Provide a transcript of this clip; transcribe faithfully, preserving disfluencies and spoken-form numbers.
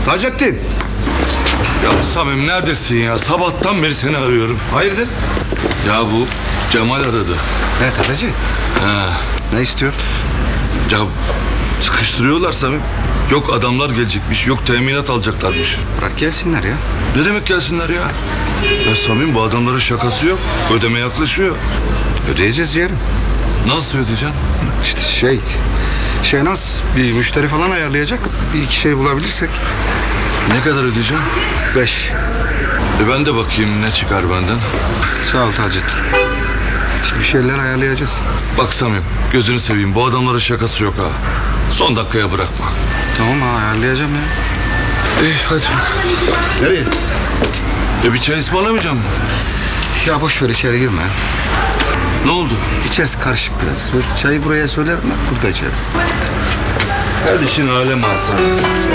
Taceddin. Ya Samim neredesin ya? Sabahtan beri seni arıyorum. Hayırdır? Ya bu Cemal aradı. Ne tefeci? Ha. Ne istiyor? Ya sıkıştırıyorlar Samim. Yok adamlar gelecekmiş, yok teminat alacaklarmış. Bırak gelsinler ya. Ne demek gelsinler ya? Ya Samim bu adamların şakası yok. Ödeme yaklaşıyor. Ödeyeceğiz yerim. Nasıl ödeyeceksin? İşte şey... Şehnaz bir müşteri falan ayarlayacak. Bir iki şey bulabilirsek. Ne kadar ödeyeceksin? Beş. E ben de bakayım ne çıkar benden. Sağ ol Taceddin. İşte bir şeyler ayarlayacağız. Bak Samim, gözünü seveyim. Bu adamların şakası yok ha. Son dakikaya bırakma. Tamam ha, ayarlayacağım ya. İyi hadi bakalım. Nereye? E bir çay ısmarlamayacağım mı? Ya boş ver, içeri girme. Ne oldu? İçerisi karışık biraz. Böyle çayı buraya söylerim ben, burada içeriz. Her işin alem alsın.